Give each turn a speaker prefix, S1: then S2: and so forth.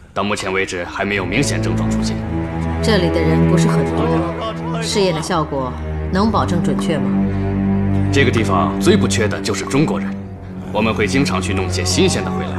S1: 到目前为止还没有明显症状出现。
S2: 这里的人不是很多，试验的效果能保证准确吗？
S1: 这个地方最不缺的就是中国人，我们会经常去弄些新鲜的回来。